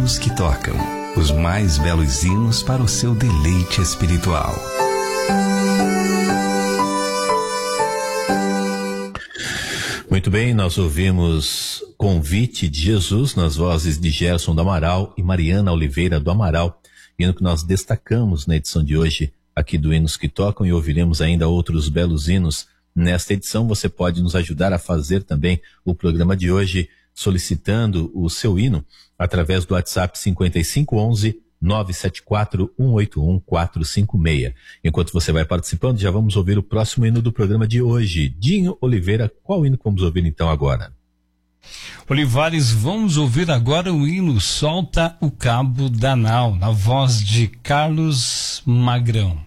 hinos que tocam, os mais belos hinos para o seu deleite espiritual. Muito bem, nós ouvimos Convite de Jesus nas vozes de Gerson do Amaral e Mariana Oliveira do Amaral, hino que nós destacamos na edição de hoje aqui do Hinos que Tocam, e ouviremos ainda outros belos hinos nesta edição. Você pode nos ajudar a fazer também o programa de hoje solicitando o seu hino através do WhatsApp 5511-974-181-456. Enquanto você vai participando, já vamos ouvir o próximo hino do programa de hoje. Dinho Oliveira, qual hino vamos ouvir então agora? Olivares, vamos ouvir agora o hino Solta o Cabo da Nau, na voz de Carlos Magrão.